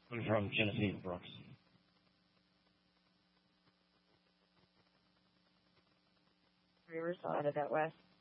I'm from Genesee, Brooks. Riverside of that west.